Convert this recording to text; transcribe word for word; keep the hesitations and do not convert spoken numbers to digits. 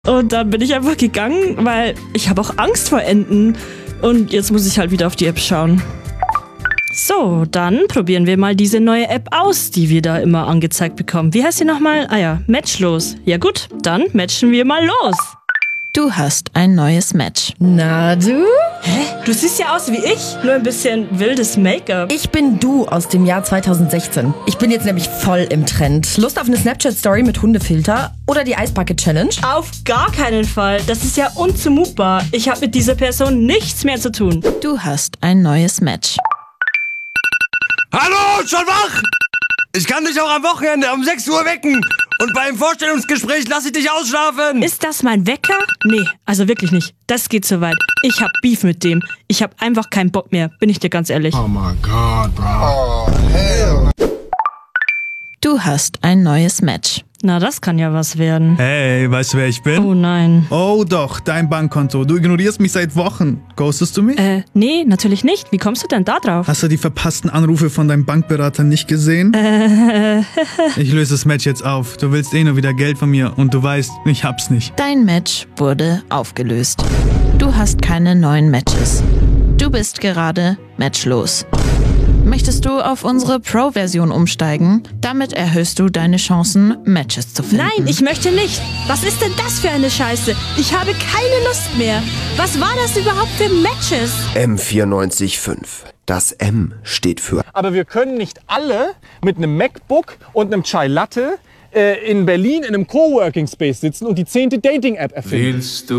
Und dann bin ich einfach gegangen, weil ich habe auch Angst vor Enten. Und jetzt muss ich halt wieder auf die App schauen. So, dann probieren wir mal diese neue App aus, die wir da immer angezeigt bekommen. Wie heißt sie nochmal? Ah ja, Matchlos. Ja gut, dann matchen wir mal los. Du hast ein neues Match. Na du? Hä? Du siehst ja aus wie ich, nur ein bisschen wildes Make-up. Ich bin du aus dem Jahr zweitausendsechzehn. Ich bin jetzt nämlich voll im Trend. Lust auf eine Snapchat-Story mit Hundefilter oder die Eisbucket-Challenge? Auf gar keinen Fall. Das ist ja unzumutbar. Ich habe mit dieser Person nichts mehr zu tun. Du hast ein neues Match. Hallo, schon wach? Ich kann dich auch am Wochenende um sechs Uhr wecken. Und beim Vorstellungsgespräch lasse ich dich ausschlafen. Ist das mein Wecker? Nee, also wirklich nicht. Das geht zu weit. Ich hab Beef mit dem. Ich hab einfach keinen Bock mehr, bin ich dir ganz ehrlich. Oh my God, bro. Oh, hell. Du hast ein neues Match. Na, das kann ja was werden. Hey, weißt du, wer ich bin? Oh nein. Oh doch, dein Bankkonto. Du ignorierst mich seit Wochen. Ghostest du mich? Äh, nee, natürlich nicht. Wie kommst du denn da drauf? Hast du die verpassten Anrufe von deinem Bankberater nicht gesehen? Äh, Ich löse das Match jetzt auf. Du willst eh nur wieder Geld von mir und du weißt, ich hab's nicht. Dein Match wurde aufgelöst. Du hast keine neuen Matches. Du bist gerade matchlos. Möchtest du auf unsere Pro-Version umsteigen? Damit erhöhst du deine Chancen, Matches zu finden. Nein, ich möchte nicht. Was ist denn das für eine Scheiße? Ich habe keine Lust mehr. Was war das überhaupt für Matches? M vierundneunzig fünf. Das M steht für... Aber wir können nicht alle mit einem MacBook und einem Chai Latte äh, in Berlin in einem Coworking Space sitzen und die zehnte Dating-App erfinden. Willst du